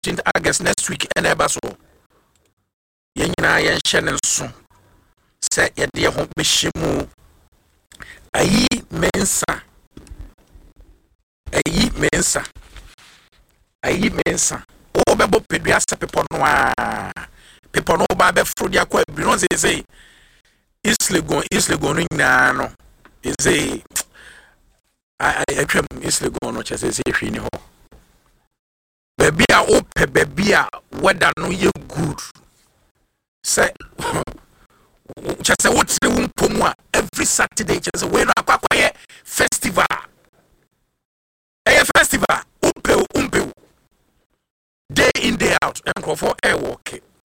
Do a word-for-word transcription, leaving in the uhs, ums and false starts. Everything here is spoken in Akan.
fifteenth August next week and eba so yen nyina yen hye ne nso se ye de ho behyimu ayi mensa ayi mensa ayi mensa o bebo pedua se pepo no a pepo no ba be fro dia kwa bi no say say islegon islegon nyina no say I atwam islegon no chese say hwe ni ho baby a ope baby a weather no ye good say chese wotre wumpomu a every Saturday chese we no akwakoye festival eh festival umpe umpe day in day out and for air work